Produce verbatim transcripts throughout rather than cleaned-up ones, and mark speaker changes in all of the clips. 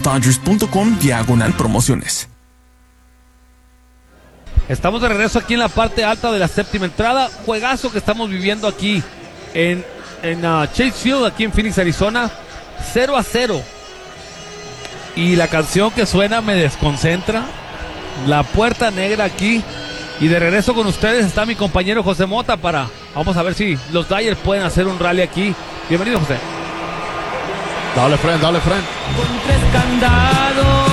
Speaker 1: dodgers punto com diagonal promociones.
Speaker 2: Estamos de regreso aquí en la parte alta de la séptima entrada. Juegazo que estamos viviendo aquí en, en uh, Chase Field, aquí en Phoenix, Arizona. cero a cero. Y la canción que suena me desconcentra. La puerta negra aquí. Y de regreso con ustedes está mi compañero José Mota para... Vamos a ver si los Dodgers pueden hacer un rally aquí. Bienvenido, José.
Speaker 3: Dale, friend, dale, friend.
Speaker 2: Con tres candados.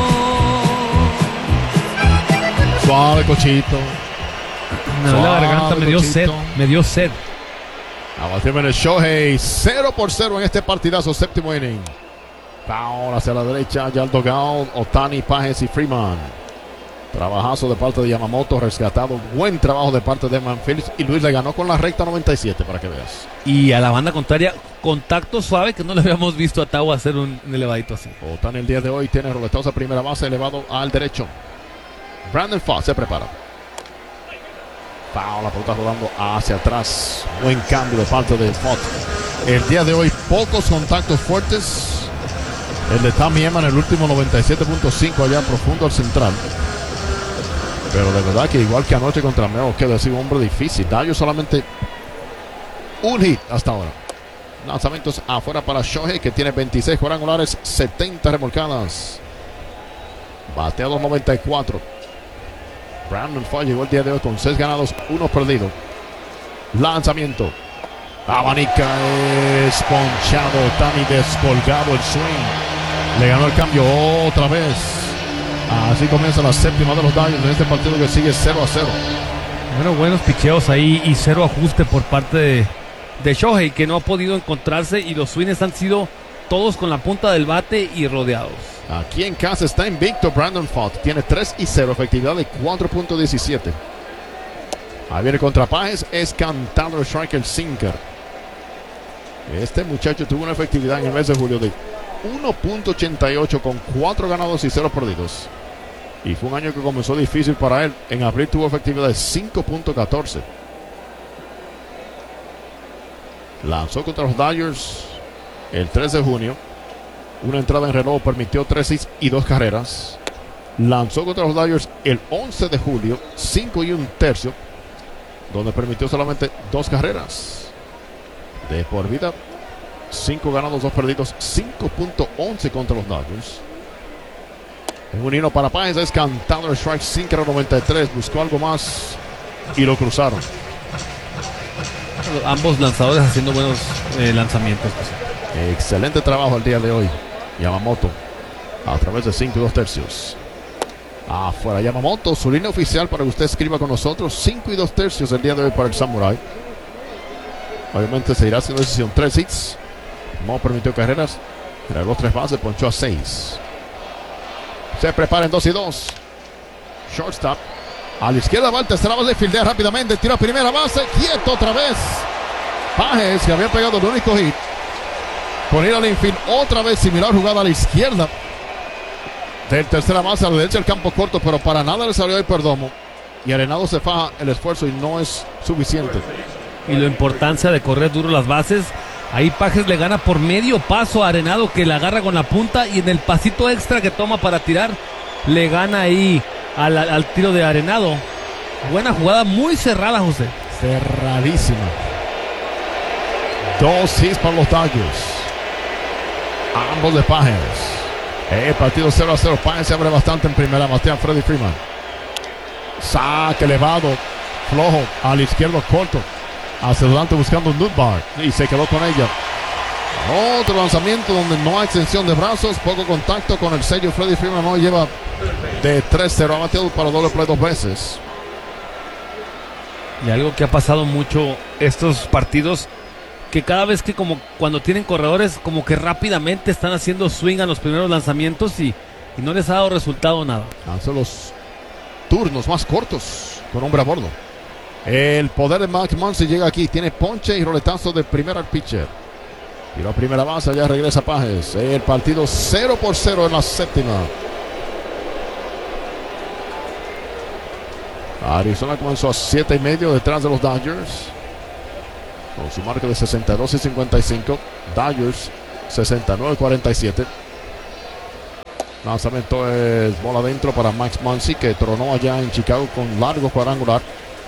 Speaker 3: Suave, cochito.
Speaker 2: Me duele la garganta, me dio sed. Me dio sed.
Speaker 3: Abatimos en el Shohei. cero por cero en este partidazo, séptimo inning. Foul hacia la derecha, ya el dugout. Ohtani, Pages y Freeman. Trabajazo de parte de Yamamoto, rescatado. Buen trabajo de parte de Manfield. Y Luis le ganó con la recta noventa y siete, para que veas.
Speaker 2: Y a la banda contraria, contacto suave que no le habíamos visto a Tau hacer un, un elevadito así.
Speaker 3: Ohtani el día de hoy tiene roletazo a primera base, elevado al derecho. Brandon Pfaadt se prepara. Foul, la pelota rodando hacia atrás. Buen cambio de parte de Pfaadt. El día de hoy, pocos contactos fuertes. El de Tommy Emma en el último noventa y siete punto cinco allá profundo al central. Pero de verdad que igual que anoche contra Meo, que ha sido un hombre difícil. Dodgers solamente un hit hasta ahora. Lanzamientos afuera para Shohei, que tiene veintiséis cuadrangulares, setenta remolcadas. Bateados noventa y cuatro. Brandon Pfaadt llegó el día de hoy con seis ganados, uno perdido. Lanzamiento. Abanica es ponchado. Ohtani descolgado el swing. Le ganó el cambio otra vez. Así comienza la séptima de los Dodgers en este partido que sigue cero a cero.
Speaker 2: Bueno, buenos picheos ahí y cero ajuste por parte de, de Shohei, que no ha podido encontrarse, y los swings han sido todos con la punta del bate y rodeados.
Speaker 3: Aquí en casa está invicto Brandon Pfaadt. Tiene tres y cero, efectividad de cuatro punto diecisiete. Ahí viene contra Pages, es cantado el striker sinker. Este muchacho tuvo una efectividad en el mes de julio de uno punto ochenta y ocho con cuatro ganados y cero perdidos. Y fue un año que comenzó difícil para él. En abril tuvo efectividad de cinco punto catorce. Lanzó contra los Dodgers el tres de junio. Una entrada en reloj, permitió tres hits y dos carreras. Lanzó contra los Dodgers el once de julio, cinco y un tercio, donde permitió solamente dos carreras. De por vida, cinco ganados, dos perdidos, cinco punto once contra los Dodgers. Un hino para Páez, es cantado el strike sinker noventa y tres, buscó algo más y lo cruzaron.
Speaker 2: Ambos lanzadores haciendo buenos eh, lanzamientos.
Speaker 3: Excelente trabajo el día de hoy. Yamamoto a través de cinco y dos tercios. Afuera Yamamoto, su línea oficial para que usted escriba con nosotros. cinco y dos tercios el día de hoy para el Samurai. Obviamente se irá haciendo decisión. Tres hits. No permitió carreras. Regó tres bases, ponchó a seis. Se prepara en dos y dos. Shortstop. A la izquierda va el tercera base, fildea rápidamente. Tira a primera base. Quieto otra vez. Pages, que había pegado el único hit. Con ir al infield otra vez, similar jugada a la izquierda. Del tercera base a la derecha el campo corto, pero para nada le salió el Perdomo. Y Arenado se faja el esfuerzo y no es suficiente.
Speaker 2: Y la importancia de correr duro las bases. Ahí Pages le gana por medio paso a Arenado, que la agarra con la punta, y en el pasito extra que toma para tirar, le gana ahí al, al tiro de Arenado. Buena jugada, muy cerrada, José.
Speaker 3: Cerradísima. Dos hits para los Dodgers. Ambos de Pages. El partido cero a cero. Pages se abre bastante en primera. Batea Freddie Freeman. Saque elevado. Flojo. Al izquierdo corto. Hacia adelante buscando un Nutbar. Y se quedó con ella. Otro lanzamiento donde no hay extensión de brazos. Poco contacto con el sello. Freddie Freeman no lleva de tres cero. Ha bateado para doble play dos veces.
Speaker 2: Y algo que ha pasado mucho estos partidos, que cada vez que como cuando tienen corredores, como que rápidamente están haciendo swing a los primeros lanzamientos y, y no les ha dado resultado nada. Hacen
Speaker 3: los turnos más cortos con hombre a bordo. El poder de Max Muncy llega aquí. Tiene ponche y roletazo de primera al pitcher. Tiró a primera base, ya regresa Pages. El partido cero por cero en la séptima. Arizona comenzó a siete y medio detrás de los Dodgers, con su marca de sesenta y dos y cincuenta y cinco. Dodgers sesenta y nueve cuarenta y siete. Lanzamiento es bola adentro para Max Muncy, que tronó allá en Chicago con largo cuadrangular.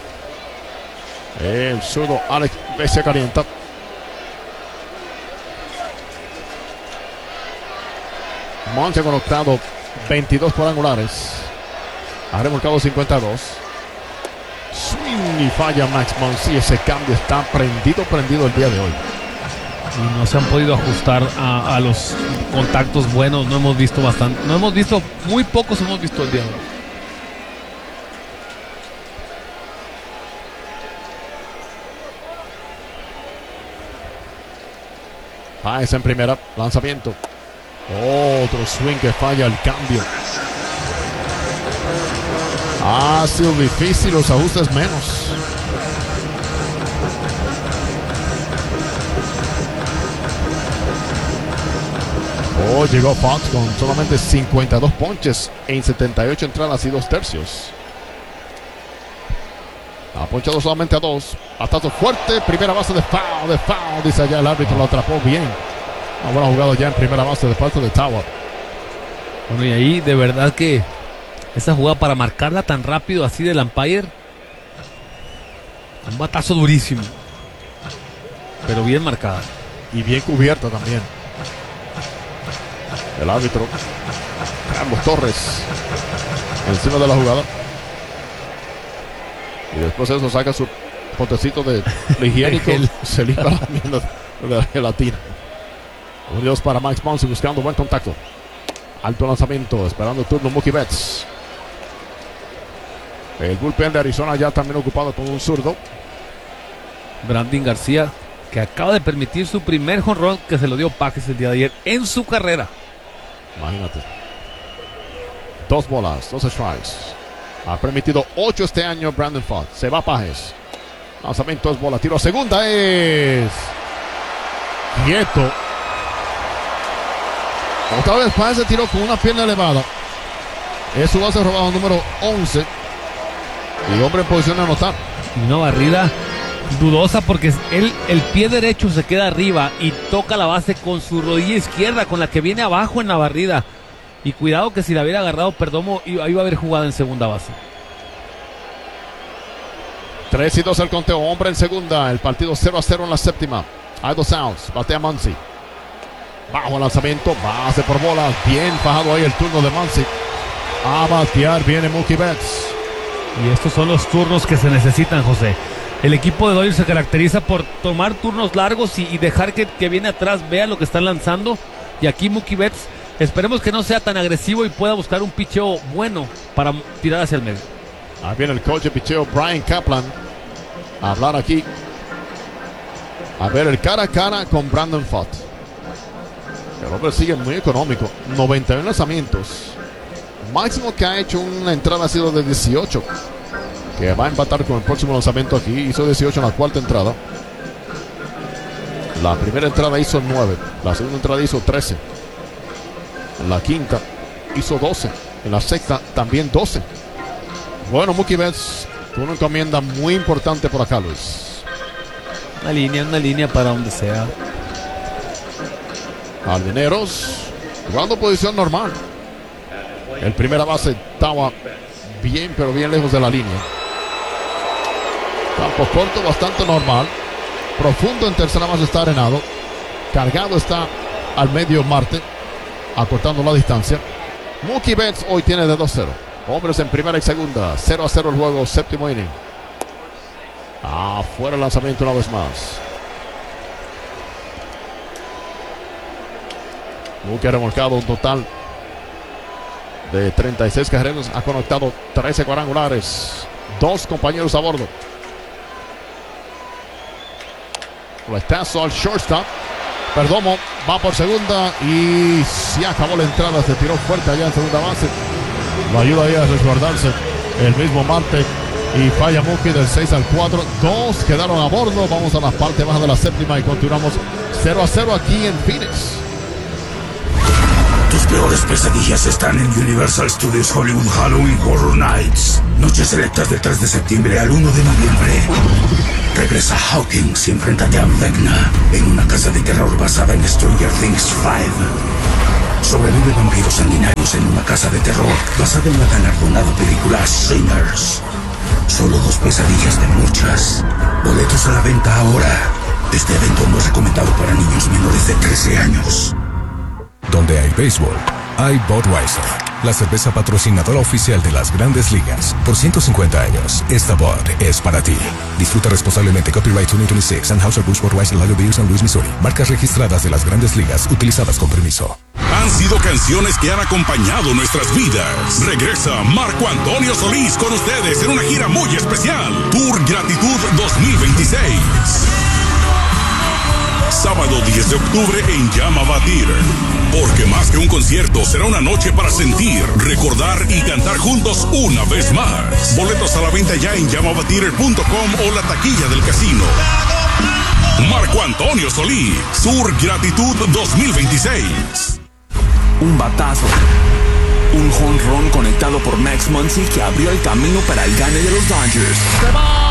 Speaker 3: El zurdo Alex se calienta. Muncy ha conectado veintidós cuadrangulares. Ha remolcado cincuenta y dos. Swing y falla Max Muncy. Ese cambio está prendido, prendido el día de hoy.
Speaker 2: Y no se han podido ajustar a, a los contactos buenos. No hemos visto bastante. No hemos visto, muy pocos hemos visto el día de hoy.
Speaker 3: Páez en primera, lanzamiento. Otro swing que falla el cambio. Ha sido difícil, los ajustes menos. Oh, llegó Fox con solamente cincuenta y dos ponches en setenta y ocho entradas y dos tercios. Ha ponchado solamente a dos. Atazo fuerte, primera base de foul, de foul, dice allá el árbitro, lo atrapó bien. Una buena jugada ya en primera base de parte de Tawa.
Speaker 2: Bueno, y ahí de verdad que esa jugada para marcarla tan rápido así del umpire, un batazo durísimo, pero bien marcada.
Speaker 3: Y bien cubierta también. El árbitro Carlos Torres encima de la jugada. Y después de eso saca su potecito de, de higiénico. Se limpia la mierda de la gelatina. Un Dios para Max Muncy buscando buen contacto. Alto lanzamiento, esperando el turno Mookie Betts. El bullpen de Arizona ya también ocupado con un zurdo.
Speaker 2: Brandon García, que acaba de permitir su primer jonrón, que se lo dio Pajes el día de ayer en su carrera.
Speaker 3: Imagínate. Dos bolas, dos strikes. Ha permitido ocho este año Brandon Pfaadt. Se va Pajes. Lanzamiento es bola. Tiro a segunda es quieto. Otra vez Pajes se tiró con una pierna elevada. Es su base robado número once. Y hombre en posición de anotar.
Speaker 2: Y una barrida dudosa porque él, el pie derecho se queda arriba y toca la base con su rodilla izquierda, con la que viene abajo en la barrida. Y cuidado que si la hubiera agarrado Perdomo, iba, iba a haber jugado en segunda base.
Speaker 3: tres y dos el conteo, hombre en segunda. El partido cero a cero en la séptima. Hay dos outs, batea Muncy. Bajo el lanzamiento, base por bola. Bien fajado ahí el turno de Muncy. A batear viene Mookie Betts.
Speaker 2: Y estos son los turnos que se necesitan, José. El equipo de Dodgers se caracteriza por tomar turnos largos y, y dejar que, que viene atrás vea lo que están lanzando. Y aquí Mookie Betts, esperemos que no sea tan agresivo y pueda buscar un picheo bueno para tirar hacia el medio.
Speaker 3: Ahí viene el coach de picheo Brian Kaplan a hablar aquí. A ver el cara a cara con Brandon Pfaadt. El hombre sigue muy económico. noventa y uno lanzamientos. Máximo que ha hecho una entrada ha sido de dieciocho. Que va a empatar con el próximo lanzamiento aquí. Hizo dieciocho en la cuarta entrada. La primera entrada hizo nueve. La segunda entrada hizo trece. En la quinta hizo doce. En la sexta también doce. Bueno, Mookie Betts con una encomienda muy importante por acá, Luis.
Speaker 2: Una línea, una línea para donde sea.
Speaker 3: Jardineros jugando posición normal. El primera base estaba bien, pero bien lejos de la línea. Campo corto, bastante normal. Profundo en tercera base está arenado. Cargado está al medio Marte, acortando la distancia. Mookie Betts hoy tiene de dos cero. Hombres en primera y segunda. cero a cero el juego, séptimo inning. Afuera el lanzamiento una vez más. Mookie ha remolcado un total de treinta y seis carreras. Ha conectado trece cuadrangulares. Dos compañeros a bordo. Fletazo al shortstop. Perdomo va por segunda y se acabó la entrada. Se tiró fuerte allá en segunda base. Lo ayuda ahí a resguardarse el mismo Marte. Y falla Mookie del seis al cuatro. Dos quedaron a bordo. Vamos a la parte baja de la séptima y continuamos cero a cero aquí en Phoenix.
Speaker 4: Tus peores pesadillas están en Universal Studios Hollywood Halloween Horror Nights. Noches selectas del tres de septiembre al uno de noviembre. Regresa Hawkins y enfréntate a Vecna en una casa de terror basada en Stranger Things cinco. Sobrevive vampiros sanguinarios en una casa de terror basada en la galardonada película Sinners. Solo dos pesadillas de muchas. Boletos a la venta ahora. Este evento no es recomendado para niños menores de trece años.
Speaker 5: Donde hay béisbol, hay Budweiser, la cerveza patrocinadora oficial de las Grandes Ligas. Por ciento cincuenta años, esta Bud es para ti. Disfruta responsablemente. Copyright dos mil veintiséis. Anheuser-Busch Budweiser Lager Beer San Luis, Missouri. Marcas registradas de las Grandes Ligas, utilizadas con permiso.
Speaker 6: Han sido canciones que han acompañado nuestras vidas. Regresa Marco Antonio Solís con ustedes en una gira muy especial. Tour Gratitud dos mil veintiséis. Sábado diez de octubre en Llama Batir. Porque más que un concierto, será una noche para sentir, recordar y cantar juntos una vez más. Boletos a la venta ya en llama batir punto com o la taquilla del casino. Marco Antonio Solís, Tour Gratitud dos mil veintiséis.
Speaker 1: Un batazo. Un jonrón conectado por Max Muncy que abrió el camino para el gane de los Dodgers.